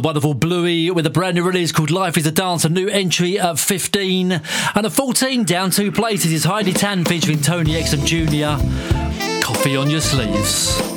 wonderful Bluey with a brand new release called Life is a Dance, a new entry at 15. And at 14, down 2 places, is Heidi Tan featuring Tony Exum Jr. Coffee on Your Sleeves.